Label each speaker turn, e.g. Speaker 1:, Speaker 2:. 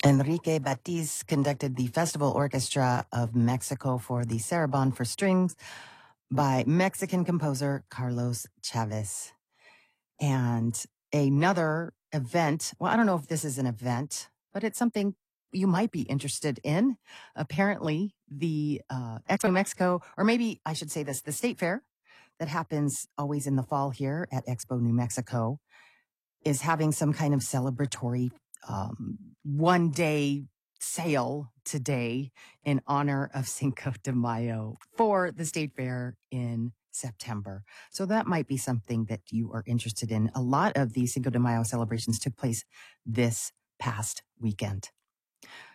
Speaker 1: Enrique Batiz conducted the Festival Orchestra of Mexico for the Sarabande for Strings by Mexican composer Carlos Chavez. And another event, well, I don't know if this is an event, but it's something you might be interested in. Apparently, the Expo Mexico, or maybe I should say this, the State Fair that happens always in the fall here at Expo New Mexico is having some kind of celebratory one day sale today in honor of Cinco de Mayo for the State Fair in September. So that might be something that you are interested in. A lot of the Cinco de Mayo celebrations took place this past weekend.